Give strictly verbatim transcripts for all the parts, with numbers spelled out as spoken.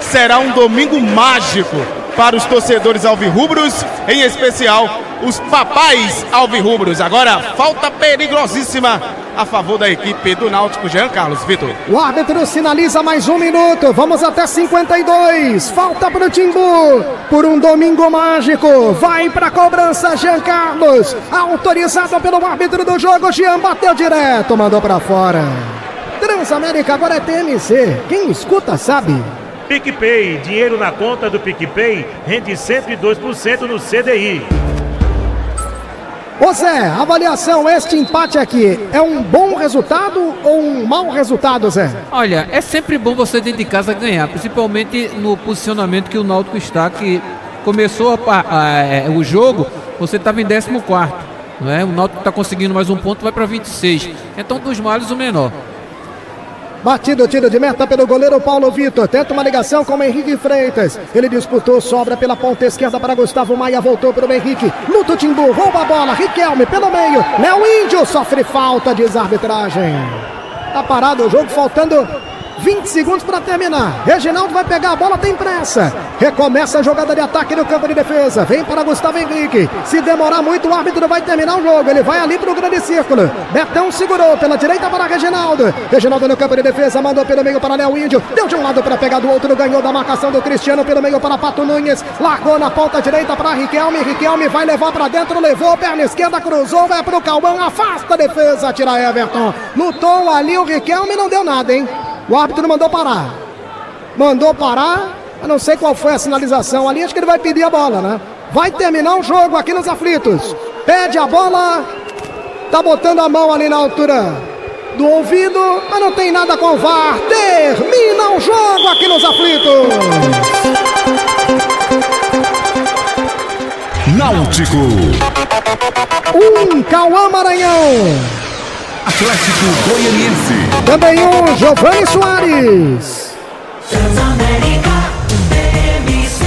será um domingo mágico para os torcedores alvirrubros, em especial os papais alvirrubros. Agora, falta perigosíssima a favor da equipe do Náutico. Jean Carlos, Vitor. O árbitro sinaliza mais um minuto, vamos até cinquenta e dois, falta para o Timbu, por um domingo mágico, vai para a cobrança Jean Carlos, autorizado pelo árbitro do jogo. Jean bateu direto, mandou para fora. Transamérica agora é T M C, quem escuta sabe. PicPay, dinheiro na conta do PicPay rende cento e dois por cento no C D I. Ô Zé, avaliação, este empate aqui é um bom resultado ou um mau resultado, Zé? Olha, é sempre bom você dentro de casa ganhar, principalmente no posicionamento que o Náutico está, que começou a, a, a, o jogo, você estava em décimo quarto, não é? O Náutico está conseguindo mais um ponto, vai para vinte e seis, então dos males o menor. Batido, tiro de meta pelo goleiro Paulo Vitor. Tenta uma ligação com o Henrique Freitas. Ele disputou, sobra pela ponta esquerda para Gustavo Maia. Voltou para o Henrique. Luta o Timbu, rouba a bola. Riquelme pelo meio. Léo Índio sofre falta, diz a arbitragem. Tá parado o jogo, faltando vinte segundos para terminar. Reginaldo vai pegar a bola, tem pressa. Recomeça a jogada de ataque no campo de defesa. Vem para Gustavo Henrique. Se demorar muito, o árbitro vai terminar o jogo. Ele vai ali para o grande círculo. Betão segurou pela direita para Reginaldo. Reginaldo no campo de defesa, mandou pelo meio para Léo Índio. Deu de um lado para pegar do outro. Ganhou da marcação do Cristiano pelo meio para Pato Nunes. Largou na ponta direita para Riquelme. Riquelme vai levar para dentro. Levou, perna esquerda, cruzou. Vai para o Cauã. Afasta a defesa. Tira Everton. Lutou ali o Riquelme, não deu nada, hein? O árbitro mandou parar. Mandou parar. Eu não sei qual foi a sinalização ali. Acho que ele vai pedir a bola, né? Vai terminar o jogo aqui nos aflitos. Pede a bola. Tá botando a mão ali na altura do ouvido. Mas não tem nada com o V A R. Termina o jogo aqui nos aflitos. Náutico. Um Cauã Maranhão. Atlético Goianiense. Também um Giovanni Soares. Transamérica, T M C.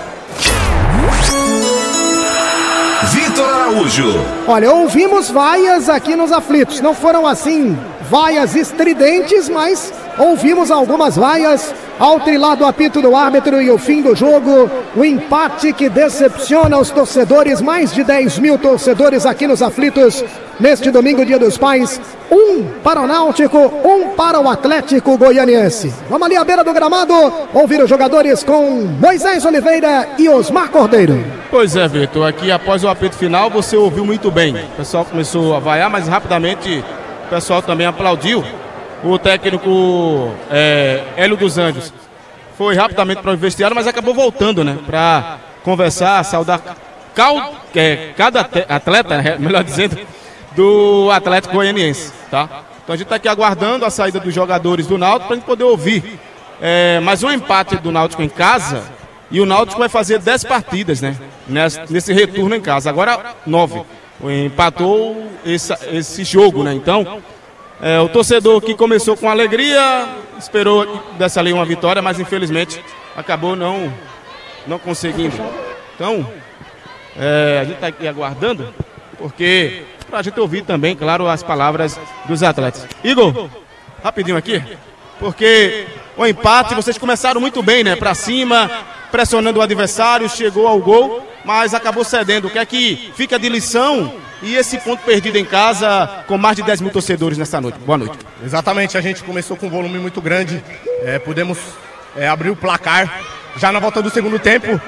Vitor Araújo. Olha, ouvimos vaias aqui nos aflitos. Não foram assim vaias estridentes, mas ouvimos algumas vaias ao trilar do apito do árbitro e o fim do jogo. O empate que decepciona os torcedores, mais de dez mil torcedores aqui nos aflitos neste domingo, Dia dos Pais. Um para o Náutico, um para o Atlético Goianiense. Vamos ali à beira do gramado ouvir os jogadores com Moisés Oliveira e Osmar Cordeiro. Pois é, Vitor, aqui após o apito final você ouviu muito bem. O pessoal começou a vaiar, mas rapidamente o pessoal também aplaudiu. O técnico é, Hélio dos Anjos foi rapidamente para o vestiário, mas acabou voltando, né? Para conversar, saudar cal, é, cada atleta, melhor dizendo, do Atlético Goianiense, tá? Então a gente está aqui aguardando a saída dos jogadores do Náutico para a gente poder ouvir. É, mas um empate do Náutico em casa, e o Náutico vai fazer dez partidas, né? Nesse, nesse retorno em casa. Agora nove. Empatou esse, esse jogo, né? Então É, o torcedor que começou com alegria, esperou dessa ali uma vitória, mas infelizmente acabou não, não conseguindo. Então, é, a gente está aqui aguardando, porque para a gente ouvir também, claro, as palavras dos atletas. Igor, rapidinho aqui, porque o empate, vocês começaram muito bem, né? Para cima, pressionando o adversário, chegou ao gol, mas acabou cedendo. O que é que fica de lição? E esse ponto perdido em casa, com mais de dez mil torcedores nessa noite. Boa noite. Exatamente, a gente começou com um volume muito grande. É, pudemos é, abrir o placar. Já na volta do segundo tempo,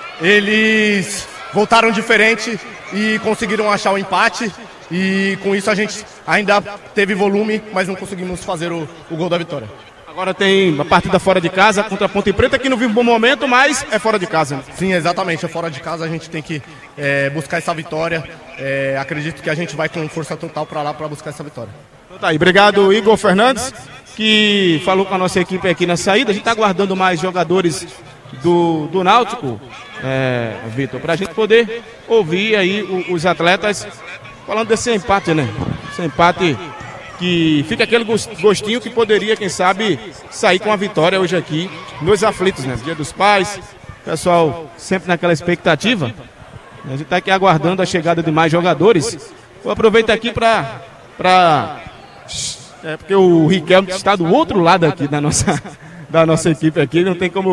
eles voltaram diferente e conseguiram achar o empate. E com isso a gente ainda teve volume, mas não conseguimos fazer o, o gol da vitória. Agora tem a partida fora de casa contra a Ponte Preta, que não vive um bom momento, mas é fora de casa. Sim, exatamente, é fora de casa, a gente tem que é, buscar essa vitória. É, acredito que a gente vai com força total para lá para buscar essa vitória. Então tá aí, obrigado Igor Fernandes, que falou com a nossa equipe aqui na saída. A gente está aguardando mais jogadores do, do Náutico, é, Vitor, para a gente poder ouvir aí o, os atletas falando desse empate, né? Esse empate que fica aquele gostinho que poderia, quem sabe, sair com a vitória hoje aqui nos aflitos, né? Dia dos Pais, pessoal sempre naquela expectativa. A gente está aqui aguardando a chegada de mais jogadores. Vou aproveitar aqui para... Pra... É porque o Riquelme está do outro lado aqui da nossa, da nossa equipe aqui, não tem como